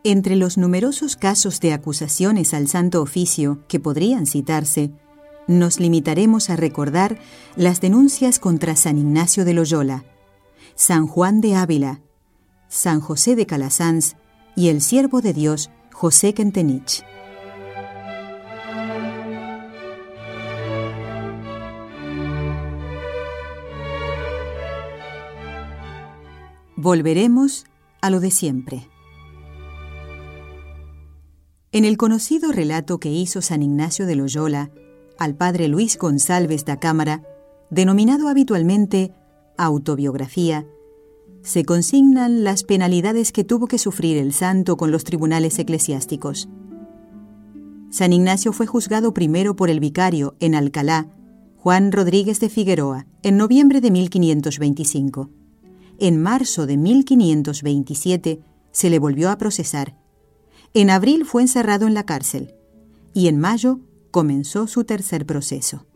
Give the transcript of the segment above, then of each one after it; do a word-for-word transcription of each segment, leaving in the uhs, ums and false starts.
Entre los numerosos casos de acusaciones al Santo Oficio que podrían citarse, nos limitaremos a recordar las denuncias contra San Ignacio de Loyola, San Juan de Ávila, San José de Calasanz y el siervo de Dios José Kentenich. Volveremos a lo de siempre. En el conocido relato que hizo San Ignacio de Loyola al padre Luis González da Cámara, denominado habitualmente autobiografía, se consignan las penalidades que tuvo que sufrir el santo con los tribunales eclesiásticos. San Ignacio fue juzgado primero por el vicario en Alcalá, Juan Rodríguez de Figueroa, en noviembre de mil quinientos veinticinco. En marzo de mil quinientos veintisiete se le volvió a procesar. En abril fue encerrado en la cárcel y en mayo comenzó su tercer proceso.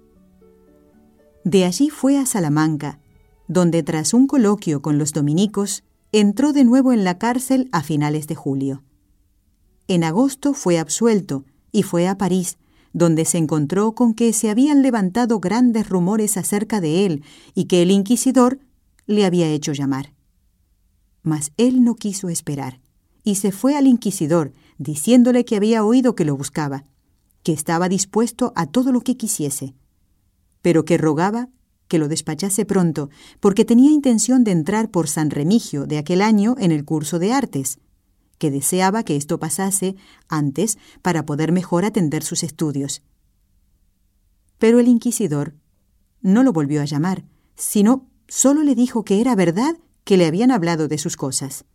De allí fue a Salamanca, donde tras un coloquio con los dominicos entró de nuevo en la cárcel a finales de julio. En agosto fue absuelto y fue a París, donde se encontró con que se habían levantado grandes rumores acerca de él y que el inquisidor le había hecho llamar. Mas él no quiso esperar y se fue al inquisidor diciéndole que había oído que lo buscaba, que estaba dispuesto a todo lo que quisiese, pero que rogaba que lo despachase pronto porque tenía intención de entrar por San Remigio de aquel año en el curso de artes, que deseaba que esto pasase antes para poder mejor atender sus estudios. Pero el inquisidor no lo volvió a llamar, sino solo le dijo que era verdad que le habían hablado de sus cosas.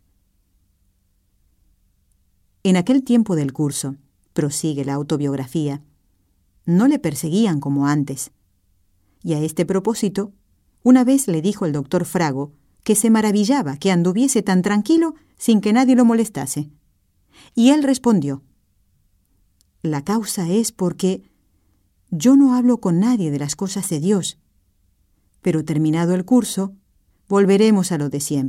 En aquel tiempo del curso, prosigue la autobiografía, no le perseguían como antes. Y a este propósito, una vez le dijo el doctor Frago que se maravillaba que anduviese tan tranquilo sin que nadie lo molestase. Y él respondió: «La causa es porque yo no hablo con nadie de las cosas de Dios, pero terminado el curso, volveremos a lo de siempre».